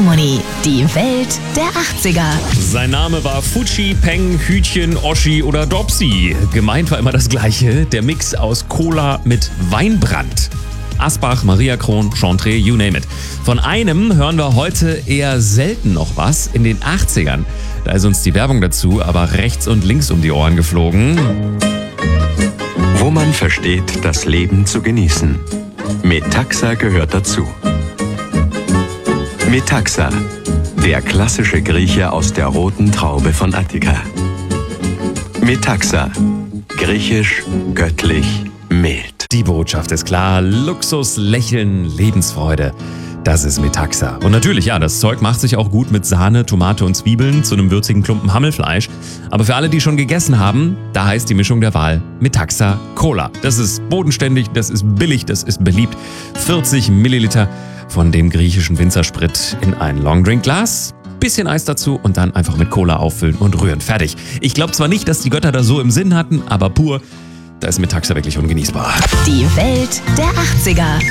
Elbphilharmonie. Die Welt der 80er. Sein Name war Fuji, Peng, Hütchen, Oschi oder Dopsy. Gemeint war immer das Gleiche, der Mix aus Cola mit Weinbrand. Asbach, Maria Kron, Chantre, you name it. Von einem hören wir heute eher selten noch was. In den 80ern, da ist uns die Werbung dazu aber rechts und links um die Ohren geflogen. Wo man versteht, das Leben zu genießen. Metaxa gehört dazu. Metaxa, der klassische Grieche aus der roten Traube von Attika. Metaxa, griechisch, göttlich, mild. Die Botschaft ist klar, Luxus, Lächeln, Lebensfreude. Das ist Metaxa. Und natürlich, ja, das Zeug macht sich auch gut mit Sahne, Tomate und Zwiebeln zu einem würzigen Klumpen Hammelfleisch. Aber für alle, die schon gegessen haben, da heißt die Mischung der Wahl Metaxa Cola. Das ist bodenständig, das ist billig, das ist beliebt. 40 Milliliter von dem griechischen Winzersprit in ein Longdrinkglas. Bisschen Eis dazu und dann einfach mit Cola auffüllen und rühren. Fertig. Ich glaube zwar nicht, dass die Götter das so im Sinn hatten, aber pur, da ist Metaxa wirklich ungenießbar. Die Welt der 80er.